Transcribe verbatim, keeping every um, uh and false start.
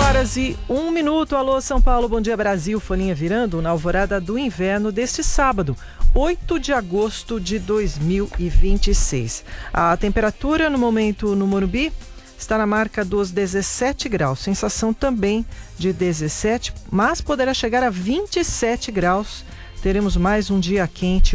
horas e um minuto. Alô, São Paulo, bom dia Brasil. Folhinha virando na alvorada do inverno deste sábado, oito de agosto de dois mil e vinte e seis. A temperatura no momento no Morumbi está na marca dos dezessete graus. Sensação também de dezessete, mas poderá chegar a vinte e sete graus. Teremos mais um dia quente